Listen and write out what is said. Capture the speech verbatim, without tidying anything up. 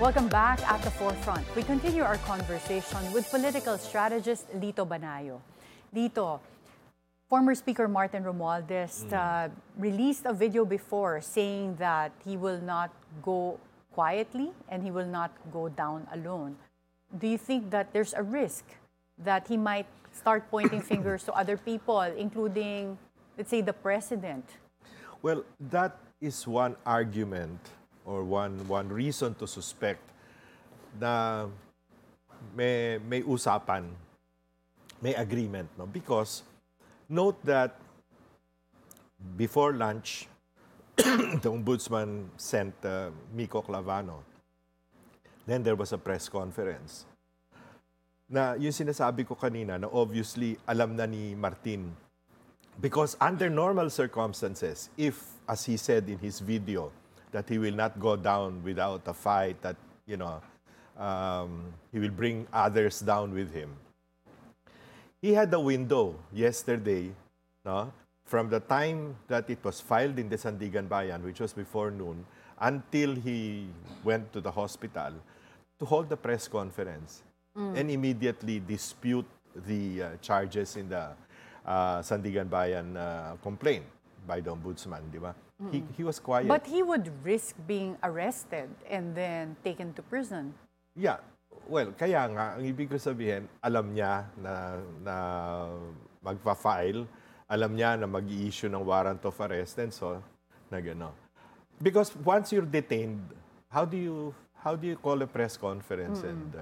Welcome back at the forefront. We continue our conversation with political strategist Lito Banayo. Lito, former Speaker Martin Romualdez uh, released a video before saying that he will not go quietly and he will not go down alone. Do you think that there's a risk that he might start pointing fingers to other people, including, let's say, the president? Well, that is one argument or one one reason to suspect na may may usapan, may agreement, no? Because note that before lunch, the ombudsman sent uh, Miko Clavano. Then there was a press conference. Na yung sinasabi ko kanina na obviously alam na ni Martin. Because under normal circumstances, if, as he said in his video, that he will not go down without a fight, that, you know, um, he will bring others down with him. He had a window yesterday, no, from the time that it was filed in the Sandigan Bayan, which was before noon, until he went to the hospital, to hold the press conference mm. and immediately dispute the uh, charges in the uh, Sandigan Bayan uh, complaint by the ombudsman, di ba? Mm. He, he was quiet. But he would risk being arrested and then taken to prison. Yeah. Well, kaya nga, ang ibig ko sabihin, alam niya na, na magpa-file, alam niya na mag-i-issue ng warrant of arrest, and so, na gano. Because once you're detained, how do you, how do you call a press conference mm. and uh,